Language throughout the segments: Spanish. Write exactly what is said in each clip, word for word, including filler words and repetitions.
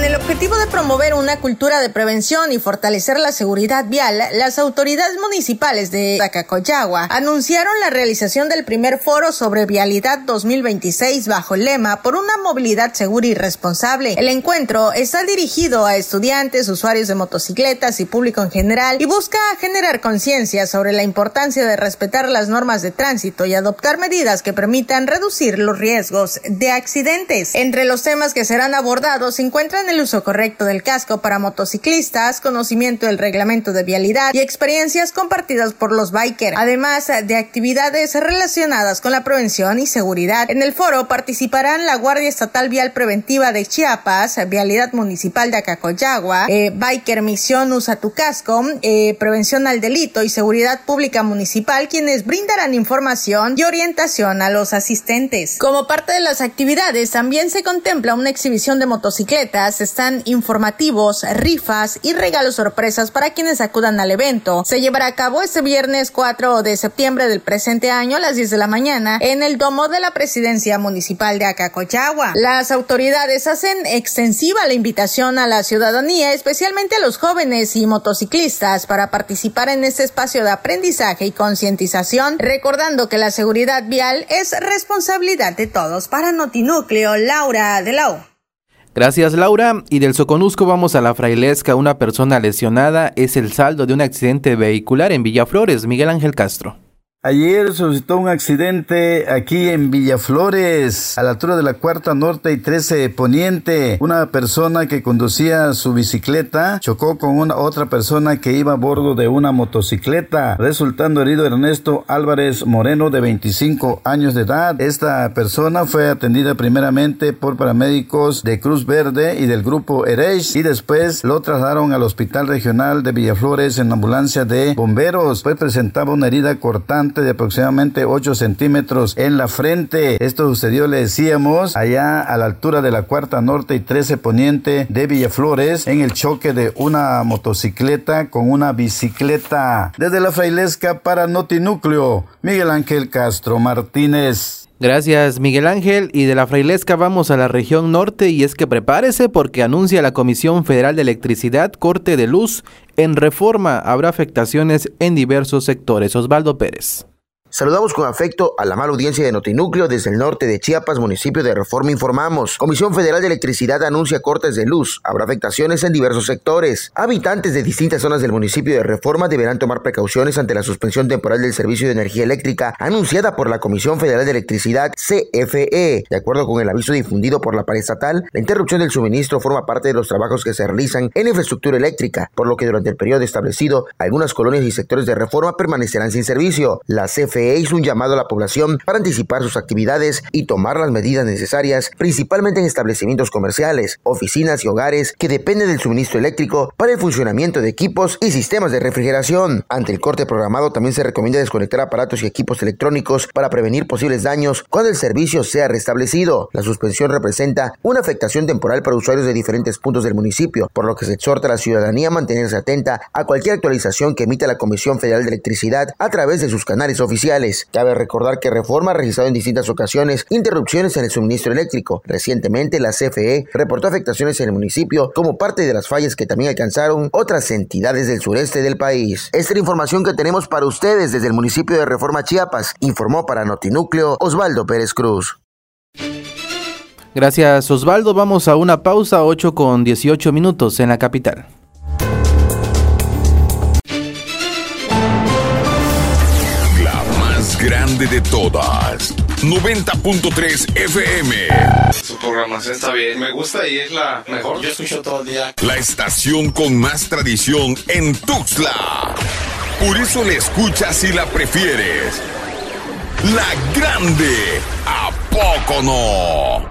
el objetivo de promover una cultura de prevención y fortalecer la seguridad vial, las autoridades municipales de Tacacoyagua anunciaron la realización del primer foro sobre vialidad dos mil veintiséis bajo el lema Por una movilidad segura y responsable. El encuentro está dirigido a estudiantes, usuarios de motocicletas y público en general y busca generar conciencia sobre la importancia de respetar las normas de tránsito y adoptar medidas que permitan reducir los riesgos de accidentes. Entre los temas que serán abordados se encuentran el uso correcto del casco para motociclistas, conocimiento del reglamento de vialidad y experiencias compartidas por los bikers, además de actividades relacionadas con la prevención y seguridad. En el foro participarán la Guardia Estatal Vial Preventiva de Chiapas, Vialidad Municipal de Acacoyagua, eh, Biker Misión Usa tu Casco, eh, Prevención al Delito y Seguridad Pública Municipal, quienes brindarán información y orientación a los asistentes. Como parte de las actividades, también se contempla una exhibición de motocicletas, están informativos, rifas y regalos sorpresas para quienes acudan al evento. Se llevará a cabo este viernes cuatro de septiembre del presente año a las diez de la mañana en el domo de la Presidencia Municipal de Acacoyagua. Las autoridades hacen extensiva la invitación a la ciudadanía, especialmente a los jóvenes y motociclistas, para participar en este espacio de aprendizaje y concientización, recordando que la seguridad vial es responsabilidad de todos. Para Notinúcleo, Laura de la O. Gracias, Laura. Y del Soconusco vamos a la Frailesca. Una persona lesionada es el saldo de un accidente vehicular en Villaflores. Miguel Ángel Castro. Ayer suscitó un accidente aquí en Villaflores, a la altura de la Cuarta Norte y trece Poniente. Una persona que conducía su bicicleta chocó con una otra persona que iba a bordo de una motocicleta, resultando herido Ernesto Álvarez Moreno, de veinticinco años de edad. Esta persona fue atendida primeramente por paramédicos de Cruz Verde y del grupo Erech, y después lo trasladaron al Hospital Regional de Villaflores en ambulancia de bomberos, pues presentaba una herida cortante de aproximadamente ocho centímetros en la frente. Esto sucedió, le decíamos, allá a la altura de la Cuarta Norte y trece Poniente de Villaflores, en el choque de una motocicleta con una bicicleta. Desde la Frailesca para Notinúcleo, Miguel Ángel Castro Martínez. Gracias, Miguel Ángel. Y de la Frailesca vamos a la región norte, y es que prepárese porque anuncia la Comisión Federal de Electricidad corte de luz en Reforma. Habrá afectaciones en diversos sectores. Osvaldo Pérez. Saludamos con afecto a la mala audiencia de Notinúcleo. Desde el norte de Chiapas, municipio de Reforma, informamos. Comisión Federal de Electricidad anuncia cortes de luz. Habrá afectaciones en diversos sectores. Habitantes de distintas zonas del municipio de Reforma deberán tomar precauciones ante la suspensión temporal del servicio de energía eléctrica anunciada por la Comisión Federal de Electricidad, C F E. De acuerdo con el aviso difundido por la paraestatal, la interrupción del suministro forma parte de los trabajos que se realizan en infraestructura eléctrica, por lo que durante el periodo establecido, algunas colonias y sectores de Reforma permanecerán sin servicio. La C F E hizo un llamado a la población para anticipar sus actividades y tomar las medidas necesarias, principalmente en establecimientos comerciales, oficinas y hogares que dependen del suministro eléctrico para el funcionamiento de equipos y sistemas de refrigeración. Ante el corte programado, también se recomienda desconectar aparatos y equipos electrónicos para prevenir posibles daños cuando el servicio sea restablecido. La suspensión representa una afectación temporal para usuarios de diferentes puntos del municipio, por lo que se exhorta a la ciudadanía a mantenerse atenta a cualquier actualización que emita la Comisión Federal de Electricidad a través de sus canales oficiales. Cabe recordar que Reforma ha registrado en distintas ocasiones interrupciones en el suministro eléctrico. Recientemente, la C F E reportó afectaciones en el municipio como parte de las fallas que también alcanzaron otras entidades del sureste del país. Esta es la información que tenemos para ustedes desde el municipio de Reforma, Chiapas. Informó para Notinúcleo Osvaldo Pérez Cruz. Gracias, Osvaldo. Vamos a una pausa, ocho con dieciocho minutos en la capital. Grande de todas, noventa punto tres F M. Su programación está bien, me gusta y es la mejor. Yo escucho todo el día. La estación con más tradición en Tuxtla. Por eso la escuchas y la prefieres. La Grande, ¿a poco no?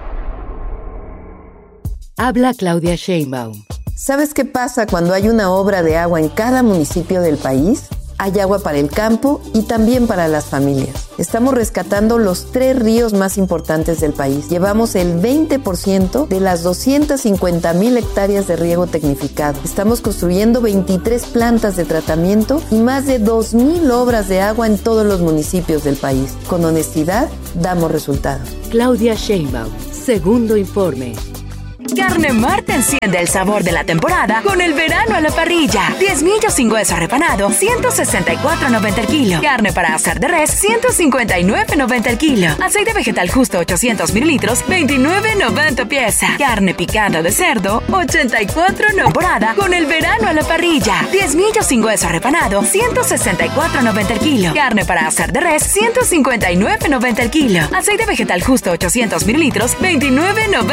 Habla Claudia Sheinbaum. ¿Sabes qué pasa cuando hay una obra de agua en cada municipio del país? Hay agua para el campo y también para las familias. Estamos rescatando los tres ríos más importantes del país. Llevamos el veinte por ciento de las doscientas cincuenta mil hectáreas de riego tecnificado. Estamos construyendo veintitrés plantas de tratamiento y más de dos mil obras de agua en todos los municipios del país. Con honestidad, damos resultados. Claudia Sheinbaum, segundo informe. Carne Marte enciende el sabor de la temporada con el verano a la parrilla. diez millos sin hueso repanado, ciento sesenta y cuatro noventa el kilo. Carne para asar de res, ciento cincuenta y nueve noventa el kilo. Aceite vegetal justo ochocientos mililitros, veintinueve noventa pieza. Carne picada de cerdo, ochenta y cuatro temporada con el verano a la parrilla. diez millos sin hueso repanado, ciento sesenta y cuatro noventa el kilo. Carne para asar de res, ciento cincuenta y nueve noventa el kilo. Aceite vegetal justo ochocientos mililitros, veintinueve noventa